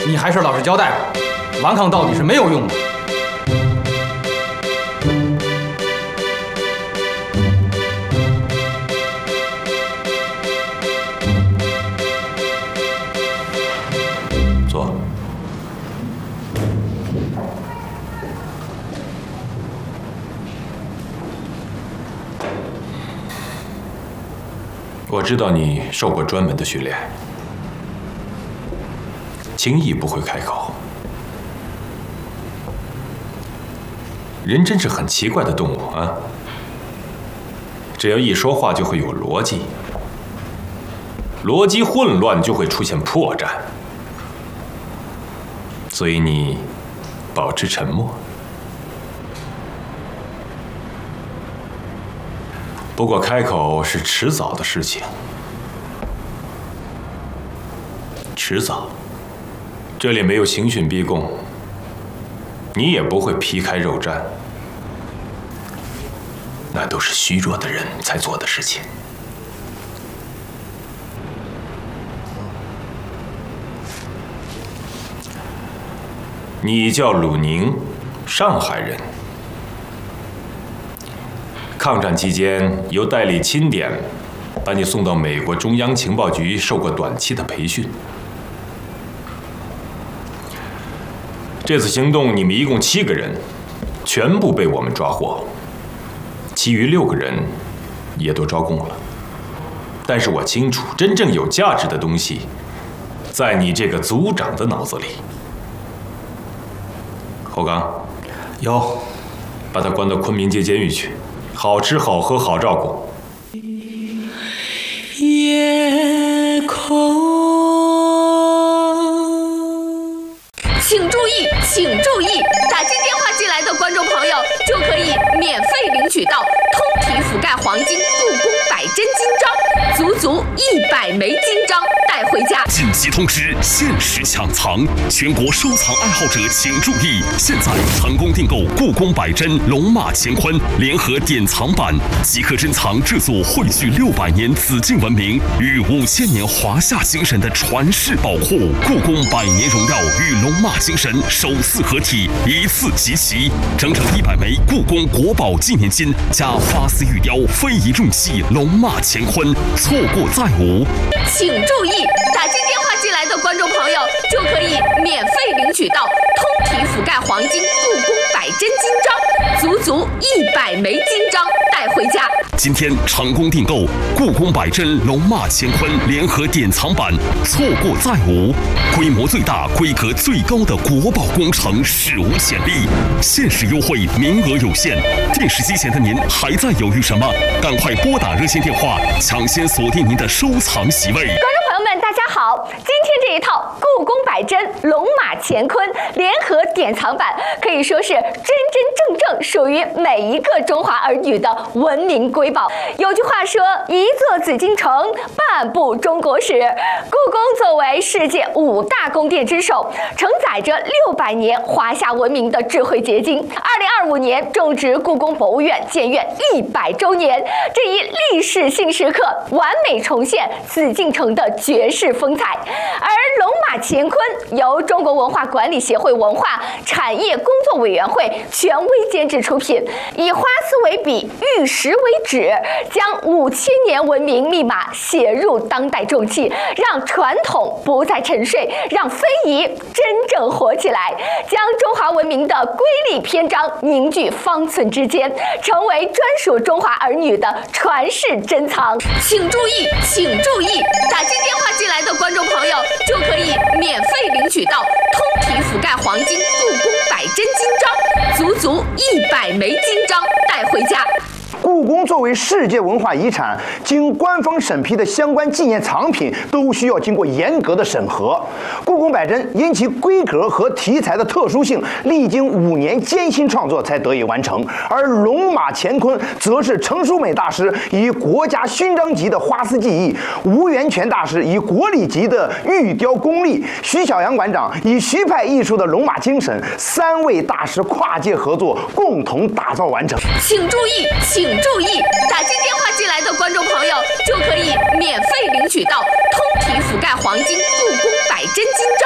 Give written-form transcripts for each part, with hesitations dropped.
你还是老实交代吧，顽抗到底是没有用的。 坐。我知道你受过专门的训练，轻易不会开口。人真是很奇怪的动物啊！只要一说话就会有逻辑，逻辑混乱就会出现破绽，所以你保持沉默。不过开口是迟早的事情，迟早。这里没有刑讯逼供，你也不会皮开肉绽，那都是虚弱的人才做的事情。你叫鲁宁，上海人。抗战期间，由代理钦点把你送到美国中央情报局受过短期的培训。这次行动，你们一共7个人，全部被我们抓获，其余6个人也都招供了。但是我清楚，真正有价值的东西，在你这个组长的脑子里。侯刚， 有， 把他关到昆明街监狱去。好吃好喝好照顾。 夜空， 请注意，请注意！打进电话进来的观众朋友就可以免费领取到通体覆盖黄金故宫100针金章，足足100枚金章带回家。 紧急通知，限时抢藏，全国收藏爱好者请注意！现在成功订购故宫100针龙马乾坤联合典藏版，即可珍藏这座汇聚600年紫禁文明与5000年华夏精神的传世宝库。故宫100年荣耀与龙马精神首次合体，一次集齐，整整100枚故宫国宝纪念金加发丝玉雕非遗重器龙马乾坤，错过再无。 请注意，打进电话进来的观众朋友就可以免费领取到通体覆盖黄金故宫100针金章，足足100枚金章带回家。 今天成功订购故宫100针龙马乾坤联合典藏版，错过再无。规模最大、规格最高的国宝工程史无前例，限时优惠，名额有限。电视机前的您还在犹豫什么？赶快拨打热线电话，抢先锁定您的收藏席位。 观众朋友们，大家好！今天这一套故宫100针龙马乾坤联合典藏版，可以说是真真正正属于每一个中华儿女的文明瑰宝。有句话说：“一座紫禁城，半部中国史。”故宫作为世界5大宫殿之首，承载着600年华夏文明的智慧结晶。2025年正值故宫博物院建院100周年，这一历史性时刻，完美重现紫禁城的绝世风采。而龙马乾坤由中国文化管理协会文化产业工作委员会权威监制出品，以花丝为笔，玉石为纸，将5000年文明密码写入当代重器，让传统不再沉睡，让非遗真正活起来，将中华文明的瑰丽篇章凝聚方寸之间，成为专属中华儿女的传世珍藏。请注意，请注意！打进电话进来的观众朋友就可以免费领取到通体覆盖黄金故宫100针金章，足足100枚金章带回家。 故宫作为世界文化遗产，经官方审批的相关纪念藏品都需要经过严格的审核。故宫100针因其规格和题材的特殊性，历经5年艰辛创作才得以完成。而龙马乾坤则是程淑美大师以国家勋章级的花丝技艺，吴元泉大师以国礼级的玉雕功力，徐小阳馆长以徐派艺术的龙马精神，3位大师跨界合作，共同打造完成。 请注意，请注意！打进电话进来的观众朋友就可以免费领取到通体覆盖黄金故宫100针金章，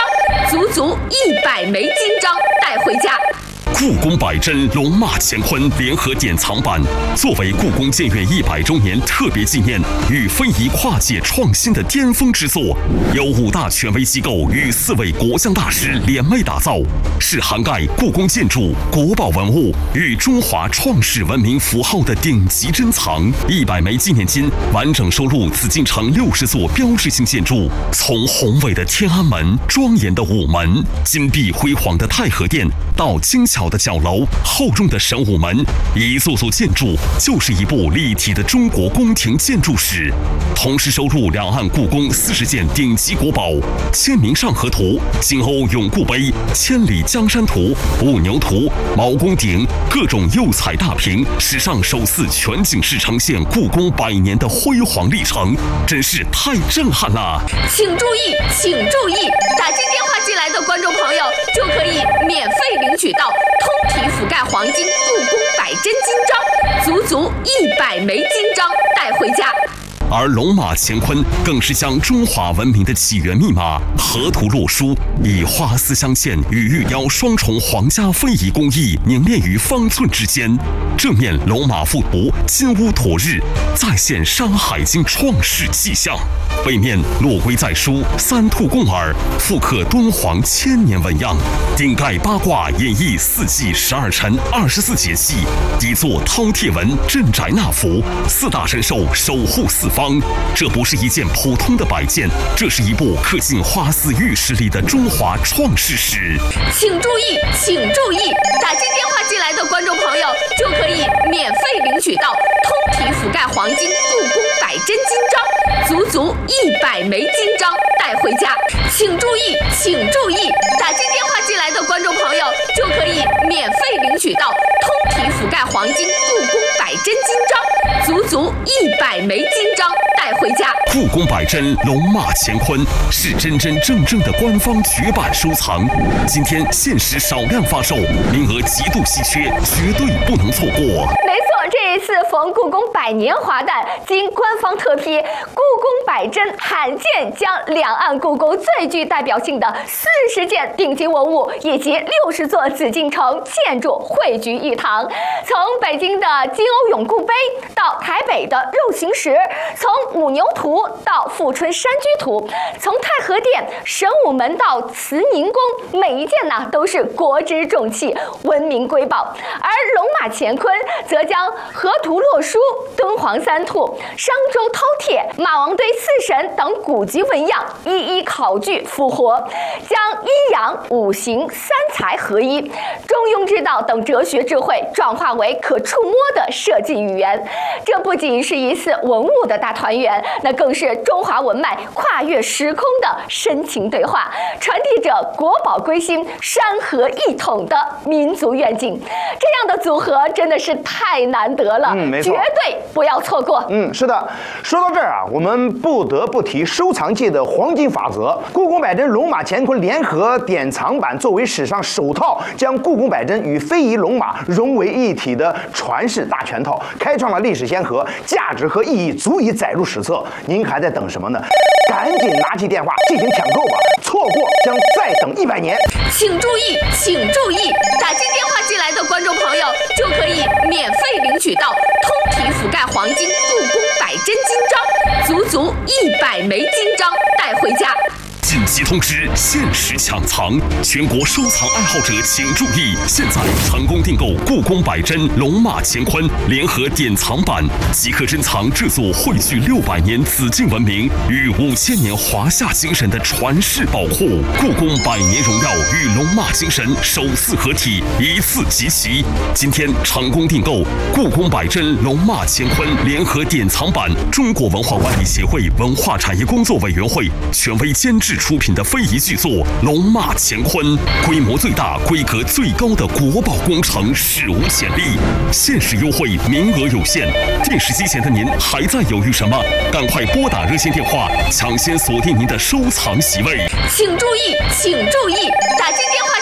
足足100枚金章带回家。 故宫百珍龙马乾坤联合典藏版，作为故宫建院100周年特别纪念与非遗跨界创新的巅峰之作，由5大权威机构与4位国乡大师联袂打造，是涵盖故宫建筑、国宝文物与中华创世文明符号的顶级珍藏。100枚纪念金完整收录紫禁城60座标志性建筑，从宏伟的天安门、庄严的午门、金碧辉煌的太和殿，到精巧的角楼、厚重的神武门，一座座建筑就是一部立体的中国宫廷建筑史。同时收录两岸故宫40件顶级国宝，签名上河图、金瓯永固碑、千里江山图、兀牛图、毛公鼎，各种釉彩大屏，史上首次全景式呈现故宫100年的辉煌历程，真是太震撼了！ 请注意，请注意，打进电话进来的观众朋友就可以免费领取到通体覆盖黄金故宫百珍金章，足足100枚金章带回家。 而龙马乾坤更是将中华文明的起源密码河图洛书，以花丝镶嵌与玉雕双重皇家非遗工艺凝练于方寸之间。正面龙马附图金乌驮日，再现《山海经》创世迹象；背面落龟在书，三兔共耳，复刻敦煌1000年纹样。顶盖八卦演绎4季12辰24节气，底座饕餮纹镇宅纳福，4大神兽守护4方。这不是一件普通的摆件，这是一部刻进花丝玉石里的中华创世史。 请注意，请注意，打进电话进来的观众朋友就可以免费领取到通体覆盖黄金故宫百珍金章，足足100枚金章带回家。请注意，请注意，打进电话进来的观众朋友就可以免费领取到通体覆盖黄金故宫百珍金章，足足100枚金章带回家。 故宫百珍龙马乾坤是真真正正的官方绝版收藏，今天限时少量发售，名额极度稀缺，绝对不能错过。 没错，这一次逢故宫100年华诞，经官方特批，故宫百珍罕见将两岸故宫最具代表性的40件顶级文物以及60座紫禁城建筑汇聚一堂。从北京的金瓯永固碑到台北的肉形石，从兀牛图到富春山居图，从太和殿、神武门到慈宁宫，每一件呢都是国之重器、文明瑰宝。而龙马乾坤则将河图洛书、敦煌3兔、商周饕餮、马王堆4神等古籍纹样一一考据复活，将阴阳、五行、3才合一、中庸之道等哲学智慧转化为可触摸的设计语言。这不仅是一次文物的大团圆，那更是中华文脉跨越时空的深情对话，传递着国宝归心、山河一统的民族愿景。这样的组合真的是太难得了， 没错， 绝对不要错过。 是的。说到这儿啊，我们不得不提收藏界的黄金法则。故宫百珍龙马乾坤联合典藏版作为史上首套将故宫百珍与非遗龙马融为一体的传世大全套，开创了历史先河，价值和意义足以载入史册。您还在等什么呢？赶紧拿起电话进行抢购吧，错过将再等100年。 请注意，请注意，打进电话进来的观众朋友就可以免费领取到通体覆盖黄金故宫百珍金章，足足100枚金章带回家。 紧急通知：限时抢藏，全国收藏爱好者请注意！现在成功订购故宫百珍龙马乾坤联合典藏版，即刻珍藏这座汇聚600年紫禁文明与5000年华夏精神的传世宝库。故宫100年荣耀与龙马精神首次合体，一次集齐。今天成功订购故宫百珍龙马乾坤联合典藏版，中国文化管理协会文化产业工作委员会权威监制出品的非遗巨作《龙马乾坤》，规模最大、规格最高的国宝工程，史无前例。限时优惠，名额有限。电视机前的您还在犹豫什么？赶快拨打热线电话，抢先锁定您的收藏席位。 请注意，请注意，打进电话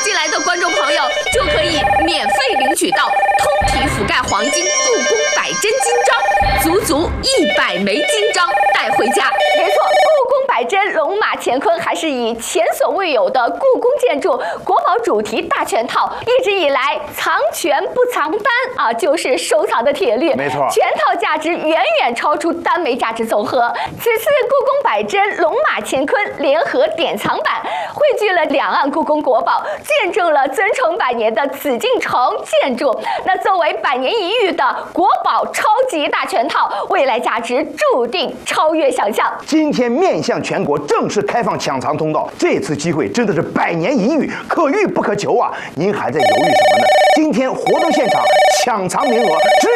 进来的观众朋友就可以免费领取到通体覆盖黄金故宫百针金章，足足100枚金章带回家。没错，故宫百针龙马乾坤还是以前所未有的故宫建筑国宝主题大全套，一直以来藏全不藏单啊，就是收藏的铁律。 没错， 全套价值远远超出单枚价值总和。此次故宫百针龙马乾坤联合典藏版汇聚了两岸故宫国宝，见证了尊崇100年的紫禁城建筑。那作为100年一遇的国宝超级大全套，未来价值注定超越想象。 今天面向全国正式开放抢藏通道，这次机会真的是100年一遇，可遇不可求啊！您还在犹豫什么呢？今天活动现场抢藏名额只